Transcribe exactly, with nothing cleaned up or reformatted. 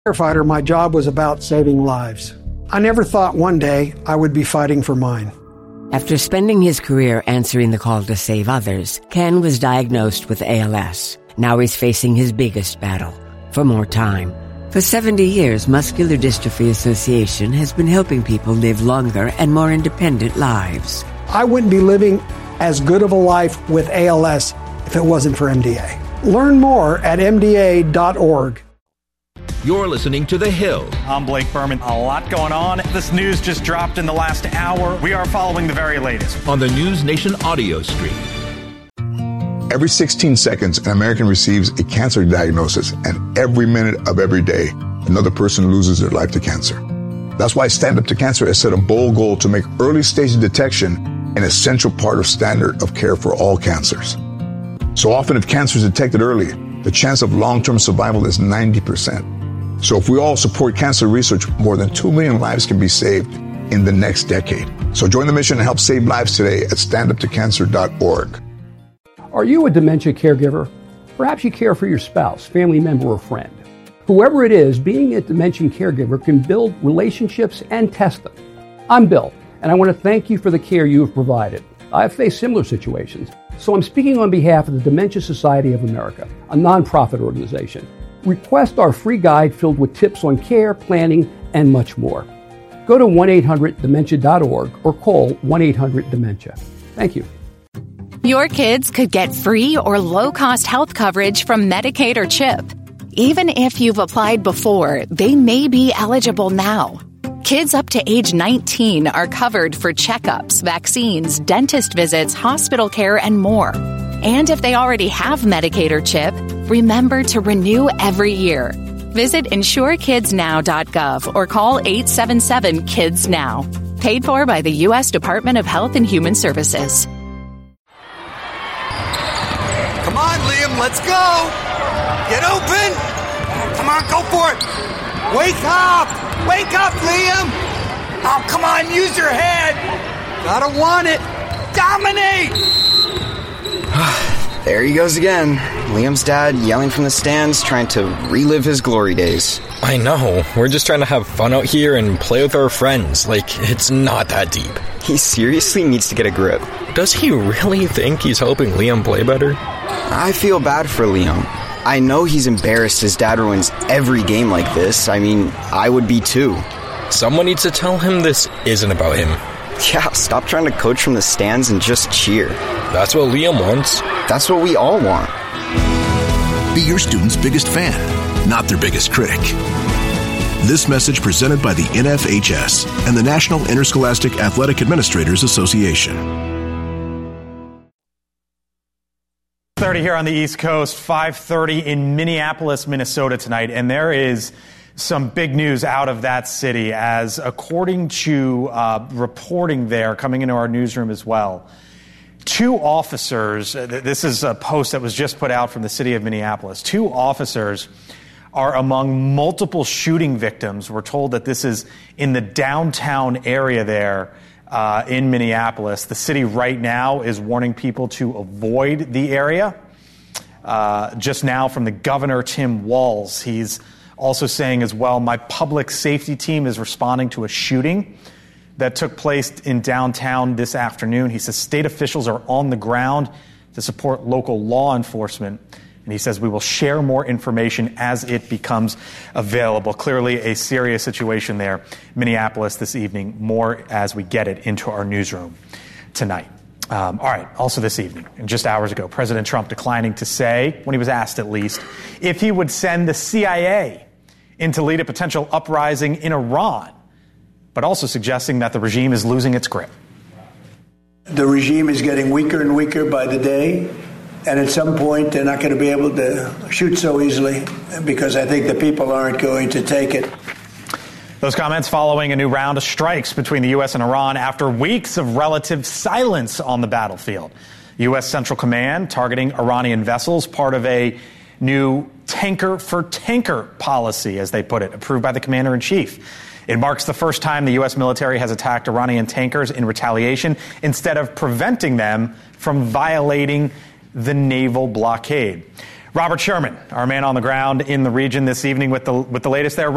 Firefighter, my job was about saving lives. I never thought one day I would be fighting for mine. After spending his career answering the call to save others, Ken was diagnosed with A L S. Now he's facing his biggest battle, for more time. For seventy years, Muscular Dystrophy Association has been helping people live longer and more independent lives. I wouldn't be living as good of a life with A L S if it wasn't for M D A. Learn more at M D A dot org. You're listening to The Hill. I'm Blake Berman. A lot going on. This news just dropped in the last hour. We are following the very latest on the News Nation audio stream. Every sixteen seconds, an American receives a cancer diagnosis, and every minute of every day, another person loses their life to cancer. That's why Stand Up to Cancer has set a bold goal to make early stage detection an essential part of standard of care for all cancers. So often, if cancer is detected early, the chance of long-term survival is ninety percent. So if we all support cancer research, more than two million lives can be saved in the next decade. So join the mission and help save lives today at stand up to cancer dot org. Are you a dementia caregiver? Perhaps you care for your spouse, family member, or friend. Whoever it is, being a dementia caregiver can build relationships and test them. I'm Bill, and I want to thank you for the care you have provided. I've faced similar situations, so I'm speaking on behalf of the Dementia Society of America, a nonprofit organization. Request our free guide filled with tips on care, planning, and much more. Go to one eight hundred dementia dot org or call one eight hundred dementia. Thank you. Your kids could get free or low-cost health coverage from Medicaid or CHIP. Even if you've applied before, they may be eligible now. Kids up to age nineteen are covered for checkups, vaccines, dentist visits, hospital care, and more. And if they already have Medicaid or CHIP, remember to renew every year. Visit insure kids now dot gov or call eight seven seven kids now. Paid for by the U S Department of Health and Human Services. Come on, Liam, let's go! Get open! Come on, go for it! Wake up! Wake up, Liam! Oh, come on, use your head! Gotta want it! Dominate! There he goes again. Liam's dad yelling from the stands, trying to relive his glory days. I know. We're just trying to have fun out here and play with our friends. Like, it's not that deep. He seriously needs to get a grip. Does he really think he's helping Liam play better? I feel bad for Liam. I know he's embarrassed his dad ruins every game like this. I mean, I would be too. Someone needs to tell him this isn't about him. Yeah, stop trying to coach from the stands and just cheer. That's what Liam wants. That's what we all want. Be your student's biggest fan, not their biggest critic. This message presented by the N F H S and the National Interscholastic Athletic Administrators Association. thirty here on the East Coast, five thirty in Minneapolis, Minnesota tonight, and there is some big news out of that city, as according to uh, reporting there coming into our newsroom as well, two officers, uh, this is a post that was just put out from the city of Minneapolis, two officers are among multiple shooting victims. We're told that this is in the downtown area there uh, in Minneapolis. The city right now is warning people to avoid the area. Uh, just now from the governor, Tim Walz, he's also saying as well, my public safety team is responding to a shooting that took place in downtown this afternoon. He says state officials are on the ground to support local law enforcement. And he says we will share more information as it becomes available. Clearly a serious situation there. Minneapolis this evening, more as we get it into our newsroom tonight. Um, all right, also this evening, and just hours ago, President Trump declining to say, when he was asked at least, if he would send the C I A in to lead a potential uprising in Iran, but also suggesting that the regime is losing its grip. The regime is getting weaker and weaker by the day, and at some point they're not going to be able to shoot so easily because I think the people aren't going to take it. Those comments following a new round of strikes between the U S and Iran after weeks of relative silence on the battlefield. U S Central Command targeting Iranian vessels, part of a new tanker for tanker policy, as they put it, approved by the commander-in-chief. It marks the first time the U S military has attacked Iranian tankers in retaliation instead of preventing them from violating the naval blockade. Robert Sherman, our man on the ground in the region this evening with the with the latest there.